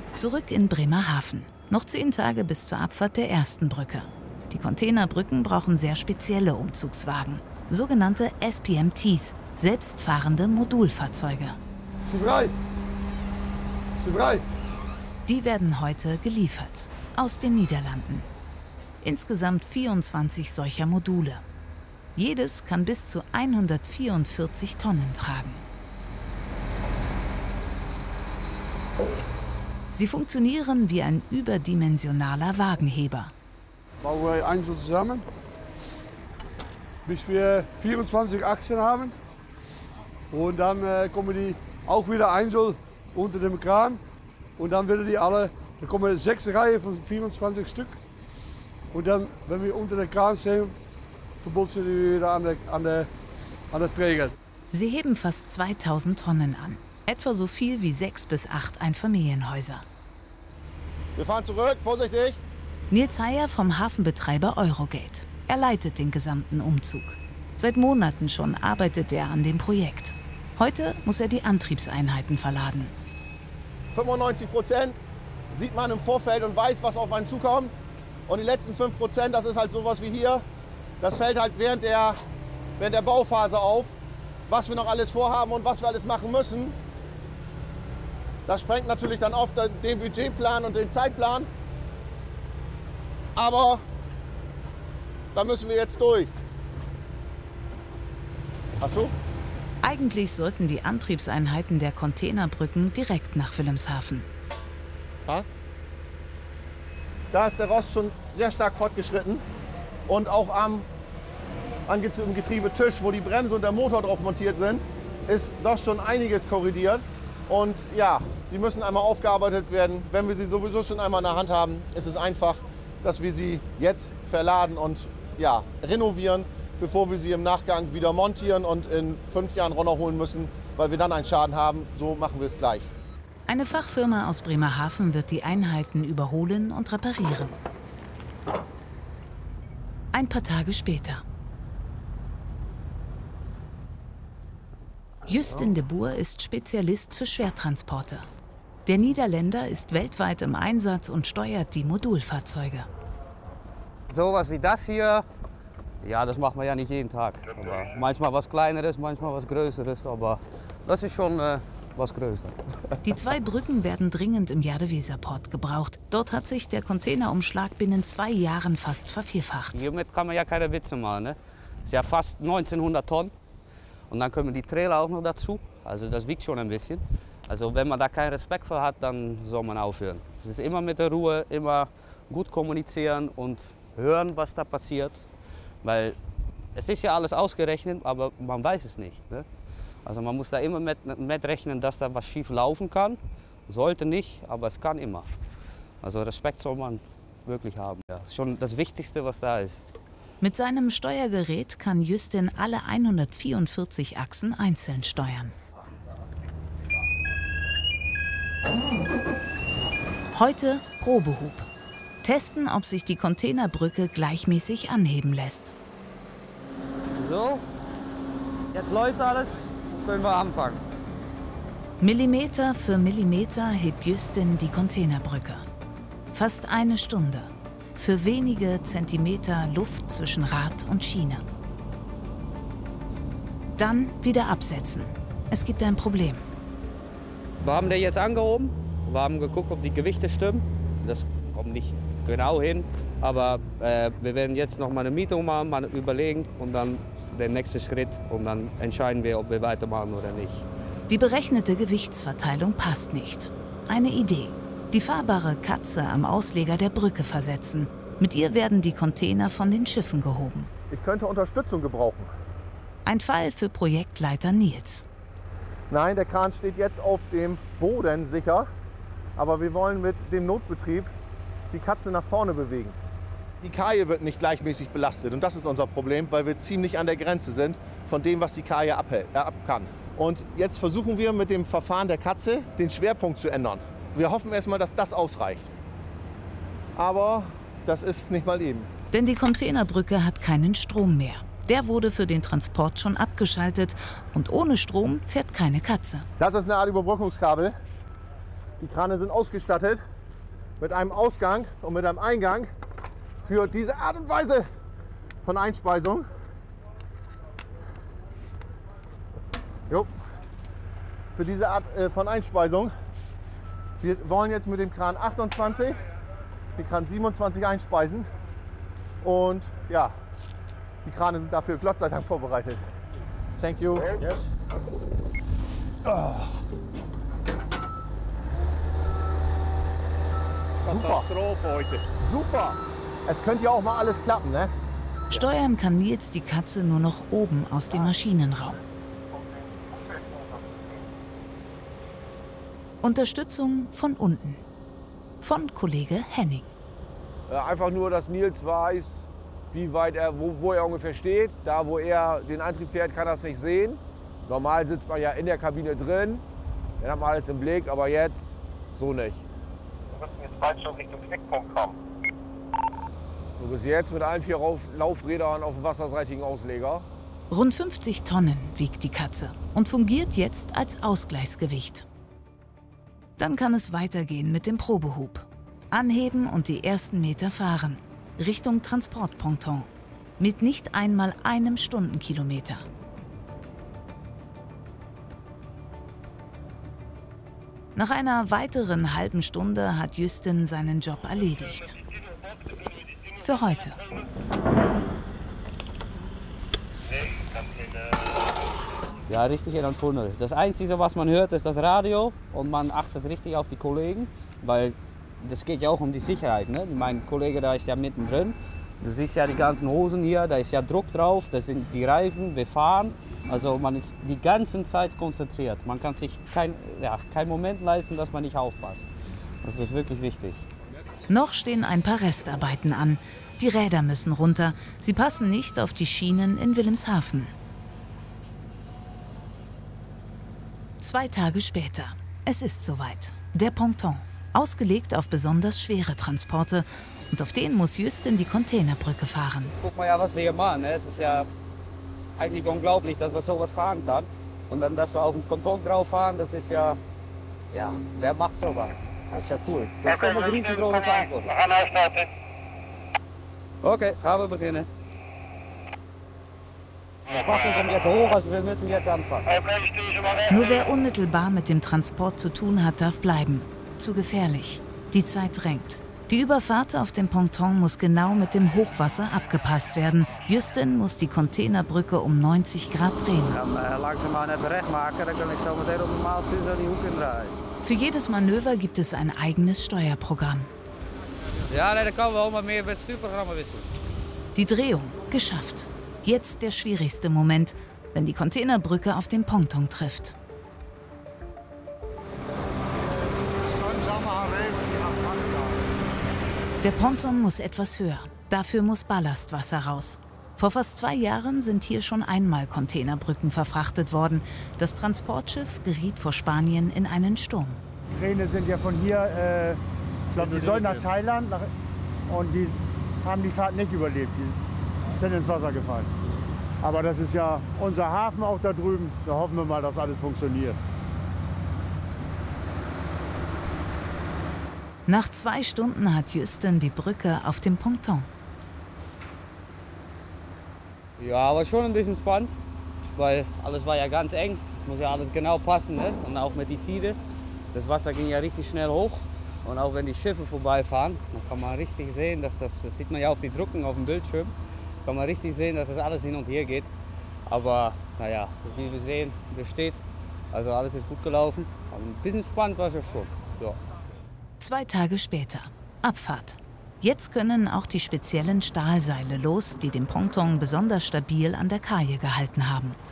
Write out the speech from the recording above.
Zurück in Bremerhaven. Noch 10 Tage bis zur Abfahrt der ersten Brücke. Die Containerbrücken brauchen sehr spezielle Umzugswagen. Sogenannte SPMTs, selbstfahrende Modulfahrzeuge. Frei. Frei. Die werden heute geliefert. Aus den Niederlanden. Insgesamt 24 solcher Module. Jedes kann bis zu 144 Tonnen tragen. Sie funktionieren wie ein überdimensionaler Wagenheber. Bauen wir einzeln zusammen, bis wir 24 Achsen haben. Und dann kommen die auch wieder einzeln unter dem Kran. Und dann werden die alle, da kommen 6 Reihen von 24 Stück. Und dann, wenn wir unter den Kran sehen, verbolzen die wieder an der Träger. Sie heben fast 2000 Tonnen an. Etwa so viel wie 6 bis 8 Einfamilienhäuser. Wir fahren zurück, vorsichtig. Nils Heyer vom Hafenbetreiber Eurogate. Er leitet den gesamten Umzug. Seit Monaten schon arbeitet er an dem Projekt. Heute muss er die Antriebseinheiten verladen. 95% sieht man im Vorfeld und weiß, was auf einen zukommt. Und die letzten 5%, das ist halt sowas wie hier. Das fällt halt während der Bauphase auf, was wir noch alles vorhaben und was wir alles machen müssen. Das sprengt natürlich dann oft den Budgetplan und den Zeitplan. Aber da müssen wir jetzt durch. Ach so? Eigentlich sollten die Antriebseinheiten der Containerbrücken direkt nach Wilhelmshaven. Was? Da ist der Rost schon sehr stark fortgeschritten. Und auch am Getriebetisch, wo die Bremse und der Motor drauf montiert sind, ist doch schon einiges korrigiert. Und ja, sie müssen einmal aufgearbeitet werden. Wenn wir sie sowieso schon einmal in der Hand haben, ist es einfach, dass wir sie jetzt verladen und ja, renovieren, bevor wir sie im Nachgang wieder montieren und in 5 Jahren runterholen müssen, weil wir dann einen Schaden haben. So machen wir es gleich. Eine Fachfirma aus Bremerhaven wird die Einheiten überholen und reparieren. Ein paar Tage später. Justin de Boer ist Spezialist für Schwertransporte. Der Niederländer ist weltweit im Einsatz und steuert die Modulfahrzeuge. Sowas wie das hier, ja, das machen wir ja nicht jeden Tag. Aber manchmal was Kleineres, manchmal was Größeres, aber das ist schon was größer. Die 2 Brücken werden dringend im Jade-Weserport gebraucht. Dort hat sich der Containerumschlag binnen 2 Jahren fast vervierfacht. Hiermit kann man ja keine Witze machen, ne? Ist ja fast 1900 Tonnen. Und dann kommen die Trailer auch noch dazu. Also das wiegt schon ein bisschen. Also wenn man da keinen Respekt für hat, dann soll man aufhören. Es ist immer mit der Ruhe, immer gut kommunizieren und hören, was da passiert. Weil es ist ja alles ausgerechnet, aber man weiß es nicht, ne? Also man muss da immer mit rechnen, dass da was schief laufen kann. Sollte nicht, aber es kann immer. Also Respekt soll man wirklich haben. Ja, das ist schon das Wichtigste, was da ist. Mit seinem Steuergerät kann Justin alle 144 Achsen einzeln steuern. Heute Probehub. Testen, ob sich die Containerbrücke gleichmäßig anheben lässt. So, jetzt läuft alles, können wir anfangen. Millimeter für Millimeter hebt Justin die Containerbrücke. Fast 1 Stunde. Für wenige Zentimeter Luft zwischen Rad und Schiene. Dann wieder absetzen. Es gibt ein Problem. Wir haben den jetzt angehoben, wir haben geguckt, ob die Gewichte stimmen. Das kommt nicht genau hin, aber wir werden jetzt noch mal eine Mietung machen, mal überlegen und dann den nächsten Schritt und dann entscheiden wir, ob wir weitermachen oder nicht. Die berechnete Gewichtsverteilung passt nicht. Eine Idee. Die fahrbare Katze am Ausleger der Brücke versetzen. Mit ihr werden die Container von den Schiffen gehoben. Ich könnte Unterstützung gebrauchen. Ein Fall für Projektleiter Nils. Nein, der Kran steht jetzt auf dem Boden sicher, aber wir wollen mit dem Notbetrieb die Katze nach vorne bewegen. Die Kaje wird nicht gleichmäßig belastet und das ist unser Problem, weil wir ziemlich an der Grenze sind von dem, was die Kaje ab kann. Und jetzt versuchen wir mit dem Verfahren der Katze den Schwerpunkt zu ändern. Wir hoffen erstmal, dass das ausreicht. Aber das ist nicht mal eben. Denn die Containerbrücke hat keinen Strom mehr. Der wurde für den Transport schon abgeschaltet und ohne Strom fährt keine Katze. Das ist eine Art Überbrückungskabel. Die Krane sind ausgestattet mit einem Ausgang und mit einem Eingang für diese Art und Weise von Einspeisung. Jo. Für diese Art von Einspeisung. Wir wollen jetzt mit dem Kran 28, den Kran 27 einspeisen. Und ja, die Krane sind dafür Gott sei Dank vorbereitet. Thank you. Yes. Oh. Katastrophe heute. Super. Es könnte ja auch mal alles klappen, ne? Steuern kann Nils die Katze nur noch oben aus dem Maschinenraum. Unterstützung von unten. Von Kollege Henning. Einfach nur, dass Nils weiß, wie weit wo er ungefähr steht. Da, wo er den Antrieb fährt, kann er es nicht sehen. Normal sitzt man ja in der Kabine drin. Dann hat man alles im Blick, aber jetzt so nicht. Wir müssen jetzt bald schon Richtung Knickpunkt kommen. Du bist jetzt mit allen 4 Laufrädern auf dem wasserseitigen Ausleger. Rund 50 Tonnen wiegt die Katze und fungiert jetzt als Ausgleichsgewicht. Dann kann es weitergehen mit dem Probehub. Anheben und die ersten Meter fahren. Richtung Transportponton. Mit nicht einmal einem Stundenkilometer. Nach einer weiteren halben Stunde hat Justin seinen Job erledigt. Für heute. Ja, richtig in den Tunnel. Das Einzige, was man hört, ist das Radio und man achtet richtig auf die Kollegen, weil das geht ja auch um die Sicherheit. Ne? Mein Kollege da ist ja mittendrin. Du siehst ja die ganzen Hosen hier, da ist ja Druck drauf, das sind die Reifen, wir fahren. Also man ist die ganze Zeit konzentriert. Man kann sich keinen Moment leisten, dass man nicht aufpasst. Das ist wirklich wichtig. Noch stehen ein paar Restarbeiten an. Die Räder müssen runter. Sie passen nicht auf die Schienen in Wilhelmshaven. 2 Tage später. Es ist soweit. Der Ponton. Ausgelegt auf besonders schwere Transporte. Und auf den muss Justin die Containerbrücke fahren. Guck mal ja, was wir hier machen. Ne? Es ist ja eigentlich unglaublich, dass wir sowas fahren kann. Und dann, dass wir auf dem Ponton drauf fahren, das ist ja, wer macht sowas? Das ist ja cool. Das ist schon eine riesengroße Verantwortung. Okay, gaan we beginnen. Die Fassung kommt jetzt hoch, also wir müssen jetzt anfangen. Nur wer unmittelbar mit dem Transport zu tun hat, darf bleiben. Zu gefährlich. Die Zeit drängt. Die Überfahrt auf dem Ponton muss genau mit dem Hochwasser abgepasst werden. Justin muss die Containerbrücke um 90 Grad drehen. Für jedes Manöver gibt es ein eigenes Steuerprogramm. Ja, nee, da kann wel, maar meer met het stuurprogramma wisselen. Die Drehung geschafft. Jetzt der schwierigste Moment, wenn die Containerbrücke auf den Ponton trifft. Der Ponton muss etwas höher. Dafür muss Ballastwasser raus. Vor fast 2 Jahren sind hier schon einmal Containerbrücken verfrachtet worden. Das Transportschiff geriet vor Spanien in einen Sturm. Die Kräne sind ja von hier, ich glaube, die sollen nach Thailand und die haben die Fahrt nicht überlebt. Die sind ins Wasser gefallen. Aber das ist ja unser Hafen auch da drüben. Da hoffen wir mal, dass alles funktioniert. Nach 2 Stunden hat Justin die Brücke auf dem Ponton. Ja, aber schon ein bisschen spannend, weil alles war ja ganz eng. Muss ja alles genau passen, ne? Und auch mit die Tide. Das Wasser ging ja richtig schnell hoch. Und auch wenn die Schiffe vorbeifahren, dann kann man richtig sehen, dass das sieht man ja auf die Drucken auf dem Bildschirm, kann man richtig sehen, dass das alles hin und her geht. Aber naja, wie wir sehen, das steht. Also alles ist gut gelaufen. Aber ein bisschen spannend war es ja schon. Ja. 2 Tage später. Abfahrt. Jetzt können auch die speziellen Stahlseile los, die den Ponton besonders stabil an der Kaje gehalten haben.